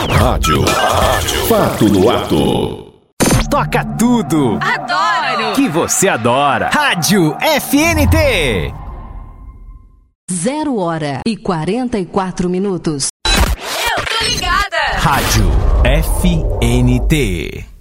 Rádio. Fato no ato. Toca tudo. Adoro. Que você adora. Rádio FNT. 0h44. Eu tô ligada. Rádio FNT.